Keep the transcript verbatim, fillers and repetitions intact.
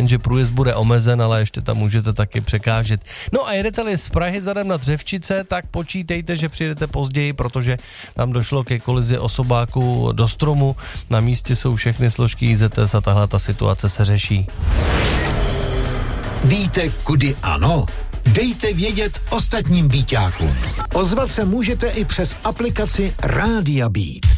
nejenže průjezd bude omezen, ale ještě tam můžete taky překážet. No a jedete-li z Prahy zadem na Dřevčice, tak počítejte, že přijedete později, protože tam došlo ke kolizi osobáku do stromu. Na místě jsou všechny složky I Z S a tahle ta situace se řeší. Víte, kudy ano? Dejte vědět ostatním Bíťákům. Ozvat se můžete i přes aplikaci Rádia Beat.